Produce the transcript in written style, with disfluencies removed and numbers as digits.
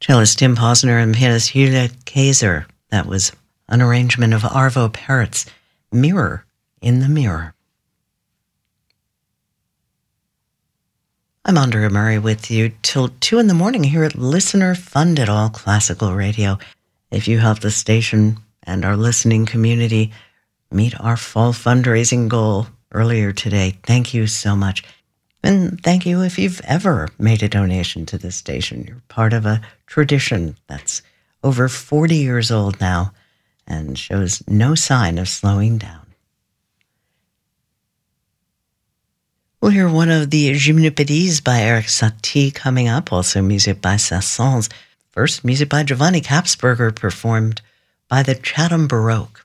Cellist Tim Posner and pianist Julia Kaiser. That was an arrangement of Arvo Päret's Mirror in the Mirror. I'm Andrea Murray with you till 2 in the morning here at Listener Funded All Classical Radio. If you help the station and our listening community meet our fall fundraising goal earlier today, thank you so much. And thank you if you've ever made a donation to this station. You're part of a tradition that's over 40 years old now and shows no sign of slowing down. We'll hear one of the Gymnopédies by Erik Satie coming up, also music by Saint-Saëns. First, music by Giovanni Capsberger performed by the Chatham Baroque.